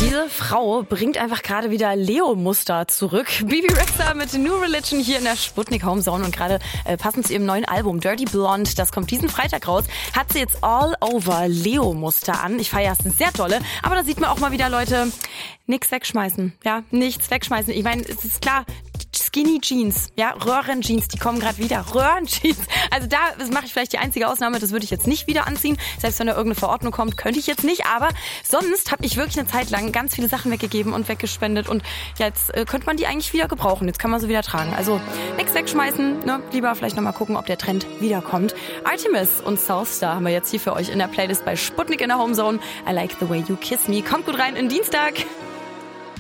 Diese Frau bringt einfach gerade wieder Leo-Muster zurück. Bibi Rexha mit New Religion hier in der Sputnik Homezone und gerade passend zu ihrem neuen Album Dirty Blonde, das kommt diesen Freitag raus, hat sie jetzt all over Leo-Muster an. Ich feiere es sehr dolle, aber da sieht man auch mal wieder, Leute, nichts wegschmeißen. Ja, nichts wegschmeißen. Ich meine, es ist klar, Skinny Jeans, ja, Röhrenjeans, die kommen gerade wieder. Röhrenjeans. Also da mache ich vielleicht die einzige Ausnahme, das würde ich jetzt nicht wieder anziehen. Selbst wenn da irgendeine Verordnung kommt, könnte ich jetzt nicht. Aber sonst habe ich wirklich eine Zeit lang ganz viele Sachen weggegeben und weggespendet. Und jetzt könnte man die eigentlich wieder gebrauchen. Jetzt kann man sie wieder tragen. Also nichts wegschmeißen, ne? Lieber vielleicht nochmal gucken, ob der Trend wiederkommt. Artemis und Soulstar haben wir jetzt hier für euch in der Playlist bei Sputnik in der Homezone. I like the way you kiss me. Kommt gut rein in Dienstag.